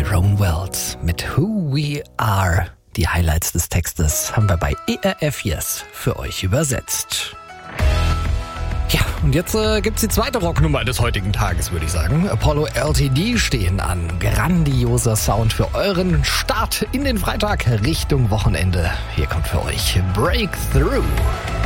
Tyrone Wells mit Who We Are. Die Highlights des Textes haben wir bei ERF Yes für euch übersetzt. Ja, und jetzt gibt's die zweite Rocknummer des heutigen Tages, würde ich sagen. Apollo LTD stehen an. Grandioser Sound für euren Start in den Freitag Richtung Wochenende. Hier kommt für euch Breakthrough.